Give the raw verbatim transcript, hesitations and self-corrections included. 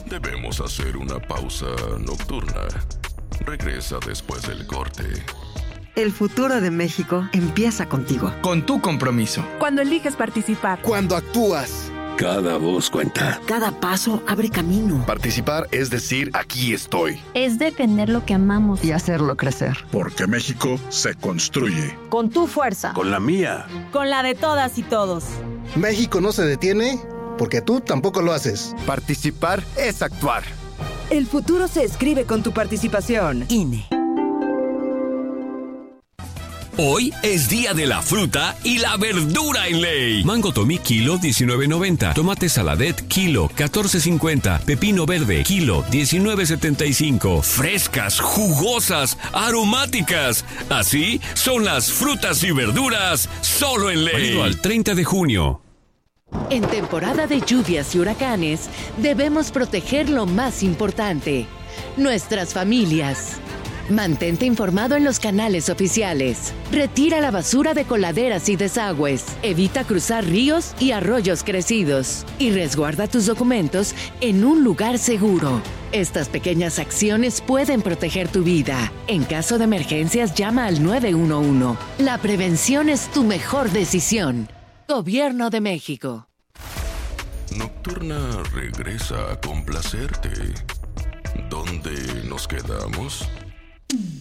debemos hacer una pausa nocturna. Regresa después del corte. El futuro de México empieza contigo. Con tu compromiso. Cuando eliges participar. Cuando actúas. Cada voz cuenta. Cada paso abre camino. Participar es decir, aquí estoy. Es defender lo que amamos. Y hacerlo crecer. Porque México se construye. Con tu fuerza. Con la mía. Con la de todas y todos. México no se detiene porque tú tampoco lo haces. Participar es actuar. El futuro se escribe con tu participación. I N E. Hoy es día de la fruta y la verdura en ley. Mango Tommy kilo diecinueve noventa, tomate saladet kilo catorce cincuenta, pepino verde kilo diecinueve setenta y cinco. Frescas, jugosas, aromáticas. Así son las frutas y verduras solo en ley. Válido al treinta de junio. En temporada de lluvias y huracanes, debemos proteger lo más importante: nuestras familias. Mantente informado en los canales oficiales. Retira la basura de coladeras y desagües. Evita cruzar ríos y arroyos crecidos. Y resguarda tus documentos en un lugar seguro. Estas pequeñas acciones pueden proteger tu vida. En caso de emergencias, llama al nueve uno uno. La prevención es tu mejor decisión. Gobierno de México. Nocturna regresa a complacerte. ¿Dónde nos quedamos?